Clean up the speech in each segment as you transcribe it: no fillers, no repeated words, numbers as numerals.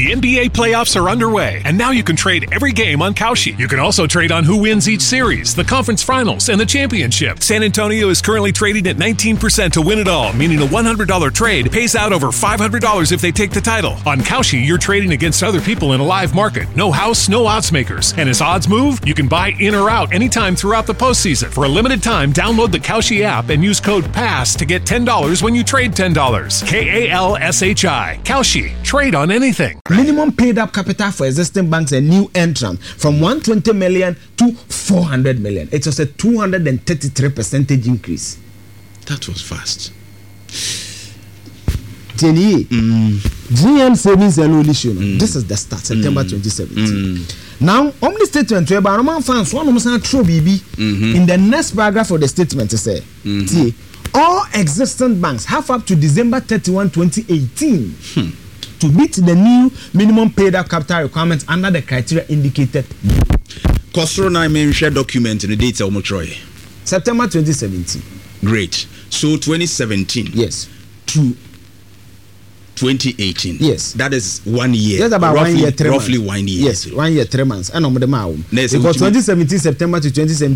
The NBA playoffs are underway, and now you can trade every game on Kalshi. You can also trade on who wins each series, the conference finals, and the championship. San Antonio is currently trading at 19% to win it all, meaning a $100 trade pays out over $500 if they take the title. On Kalshi, you're trading against other people in a live market. No house, no odds makers. And as odds move, you can buy in or out anytime throughout the postseason. For a limited time, download the Kalshi app and use code PASS to get $10 when you trade $10. KALSHI. Kalshi. Trade on anything. Minimum paid up capital for existing banks and new entrant from 120 million to 400 million. It was a 233% increase. That was fast. GM savings and loan issue. This is the start, September 2017. Now, on the statement, fans one in the next paragraph of the statement, say, all existing banks have up to December 31, 2018 to meet the new minimum paid up capital requirements under the criteria indicated. Kosrona mention document in the data Omotroy. September 2017. Great. So 2017. Yes. To 2018. Yes. That is 1 year. That's about roughly, 1 year, 3 months. Roughly 1 year. Yes, 1 year, 3 months. And because 2017 September to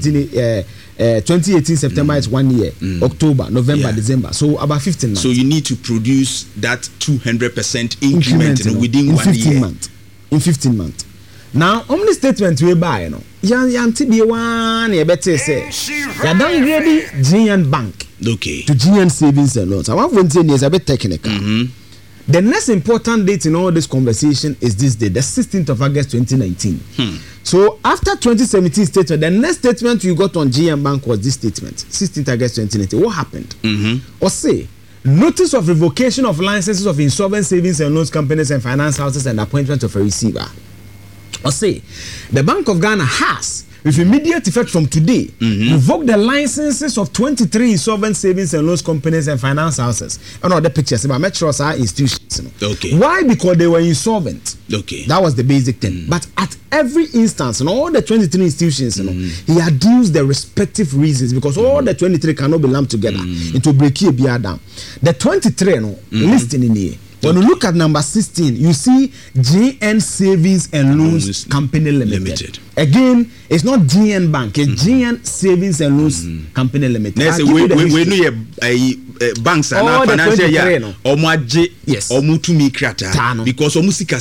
2018 September is 1 year. October, November, December. So about 15 months. So you need to produce that 200% increment within 1 year. In 15 months. Now, on the statement we buy, Yanti be one, you better say, you downgraded GN Bank to GN Savings and Loans. I want to say it's a bit technical. The next important date in all this conversation is this day, the 16th of August 2019. So after 2017 statement, the next statement you got on GN Bank was this statement, 16th August 2019. What happened? Or say, notice of revocation of licenses of insolvent savings and loans companies and finance houses and appointment of a receiver. Or say, the Bank of Ghana has, with immediate effect from today, revoked the licenses of 23 insolvent savings and loans companies and finance houses. And all the pictures about metros are institutions. Why? Because they were insolvent. That was the basic thing. But at every instance, in all the 23 institutions, he adduced the respective reasons because all the 23 cannot be lumped together into breaking a beer down. The 23 listing in here. When you look at number 16, you see GN Savings and Loans Company Limited. Again, it's not GN Bank, it's GN Savings and Loans Company Limited. We know banks are not financial year. Yes. Because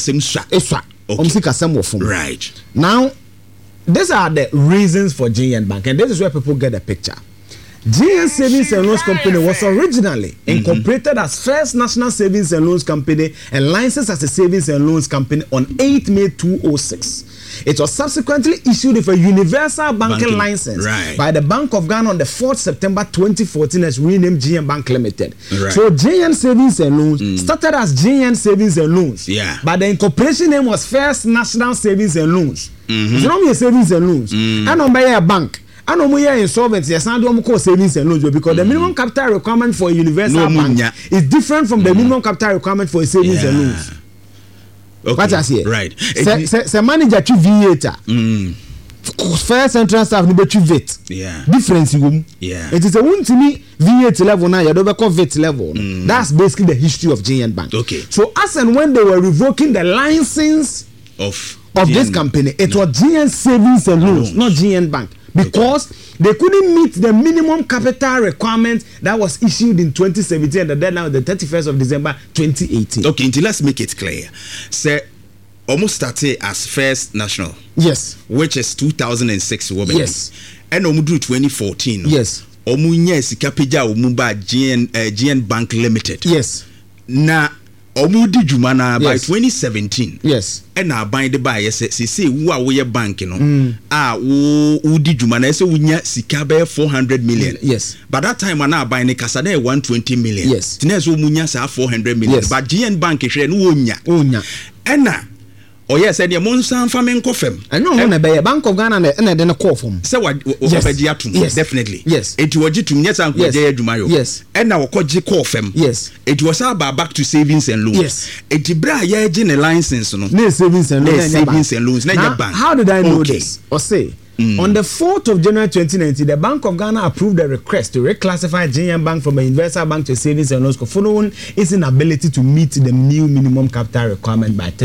right. Now, these are the reasons for GN Bank, and this is where people get a picture. GN Savings and Loans Company was originally incorporated as First National Savings and Loans Company and licensed as a Savings and Loans Company on 8 May 2006. It was subsequently issued with a universal banking license by the Bank of Ghana on the 4th September 2014 as renamed GN Bank Limited. So GN Savings and Loans started as GN Savings and Loans, but the incorporation name was First National Savings and Loans. It's not a savings and loans. And on by a bank. And no more insolvency, yes, and don't call savings and loans because the minimum capital requirement for a universal bank is different from the minimum capital requirement for a savings and loans. What I say? Right. Se manager to VAT. First entrance staff no be to VAT. Difference you. It is a one to me VAT level now. You don't call VAT level. That's basically the history of GN Bank. So as and when they were revoking the license of this company, it was GN Savings and Loans, not GN Bank. Because they couldn't meet the minimum capital requirement that was issued in 2017 and the deadline the 31st of December 2018. Okay, let's make it clear. Say, almost started as First National. Yes. Which is 2006. Yes. And Omudu 2014. Yes. Omunye Sikapija Omumba GN Bank Limited. Yes. Na Omudi Jumana by 2017. Yes. And now by the buyer says, see, who are we a bank, you know? Udi Jumana, so we nya Sikabe 400 million. Yes. But that time, I now buying a Casade 120 million. Yes. Tinezo Munya sa 400 million. Yes. But GN Bank is Unya. And now, oh yes, and your monster farming coffee. I know when I buy a Bank of Ghana and then a call from. So what? Yes, definitely. Yes. It was to yes, and Jumayo. Yes. And now call Jikofem. Yes. It was about back to savings and loans. Yes. It bra ye a license no. Savings and loans. Now, how did I know this? Or say on the 4th of January 2019, the Bank of Ghana approved the request to reclassify GN Bank from a universal bank to savings and loans following its inability to meet the new minimum capital requirement by